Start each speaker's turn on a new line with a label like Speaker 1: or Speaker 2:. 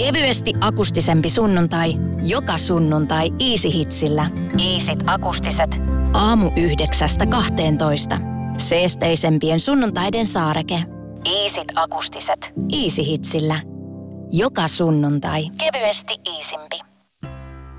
Speaker 1: Kevyesti akustisempi sunnuntai. Joka sunnuntai Easy Hitsillä. Easyt akustiset. Aamu 9–12. Seesteisempien sunnuntaiden saareke. Easyt akustiset. Easy Hitsillä. Joka sunnuntai. Kevyesti Easy.